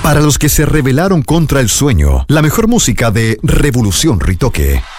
Para los que se rebelaron contra el sueño, la mejor música de Revolución Ritoque.